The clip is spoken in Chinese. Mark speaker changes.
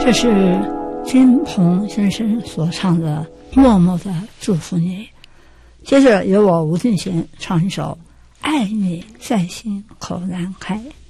Speaker 1: 这是金鹏先生所唱的《默默的祝福你》。接着由我吴俊贤唱一首《爱你在心口难开》。